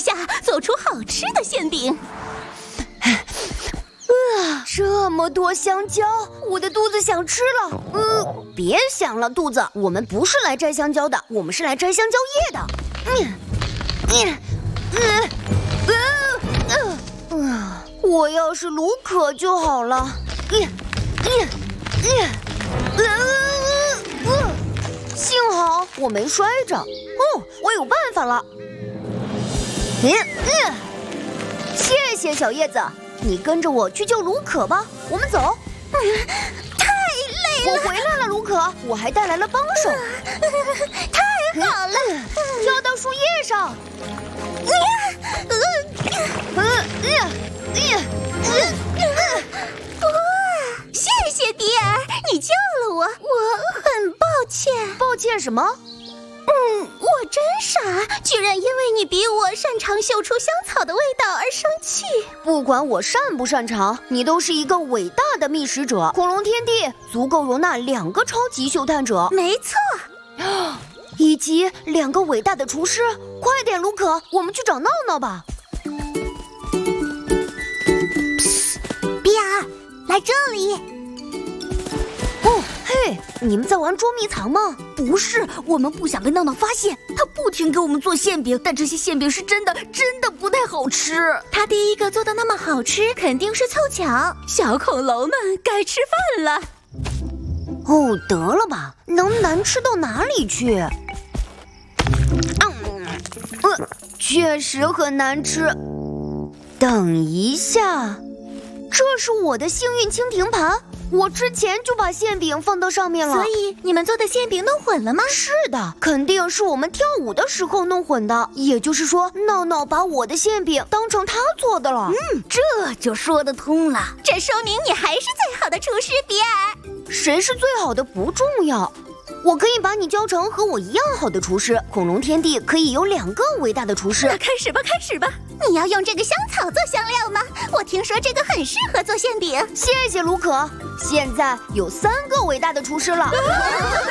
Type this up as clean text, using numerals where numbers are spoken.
下做出好吃的馅饼。 这么多香蕉，我的肚子想吃了。别想了，肚子，我们不是来摘香蕉的，我们是来摘香蕉叶的。我要是卢可就好了。幸好我没摔着。我有办法了。谢谢小叶子，你跟着我去救卢可吧。我们走。 太累了。 我回来了，卢可，我还带来了帮手。 太好了， 跳到树叶上。 谢谢比尔，你救了我，我很抱歉。 抱歉什么？ 我真傻，居然因为你比我擅长嗅出香草的味道而生气。 不管我擅不擅长，你都是一个伟大的觅食者。恐龙天地足够容纳2个超级嗅探者， 没错， 以及2个伟大的厨师。快点，卢可，我们去找闹闹吧。 比尔，来这里。 嘿，你们在玩捉迷藏吗？ 不是，我们不想被闹闹发现。他不停给我们做馅饼，但这些馅饼是真的不太好吃。 他第一个做的那么好吃，肯定是凑巧。小恐龙们该吃饭了。 得了吧，能难吃到哪里去？确实很难吃。等一下，这是我的幸运蜻蜓盘。我之前就把馅饼放到上面了。 所以你们做的馅饼弄混了吗？ 是的，肯定是我们跳舞的时候弄混的。也就是说，闹闹把我的馅饼当成他做的了。 这就说得通了。 这说明你还是最好的厨师，比尔。 谁是最好的不重要，我可以把你教成和我一样好的厨师。恐龙天地可以有2个伟大的厨师。 开始吧，开始吧。你要用这个香草做香料吗？我听说这个很适合做馅饼。 谢谢卢可，现在有3个伟大的厨师了。